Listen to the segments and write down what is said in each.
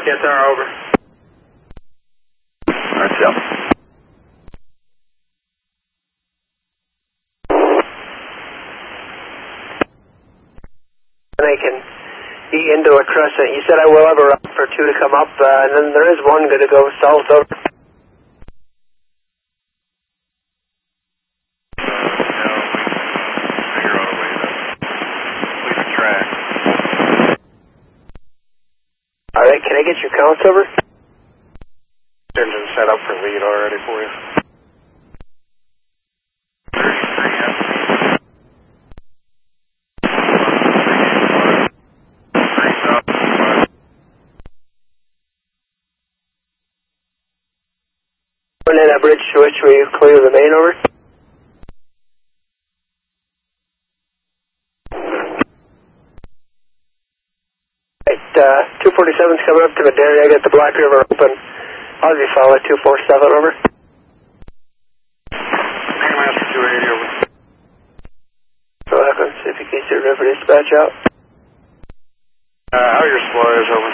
Qatar, over. Alright, Phil. And I can eat into a crescent. You said I will have a route for 2 to come up, and then there is one going to go south, over. Alright, can I get your counts, over? Engine set up for lead already for you. 33. When in that bridge switch, will you clear the main, over? Right, 247's coming up to Madera. I got the Black River open. I'll be following 247, over. Master 280, over. So I can see if you can see the river dispatch out. How your supplies, over.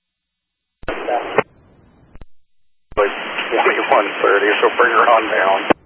Like 2130, so bring her on down.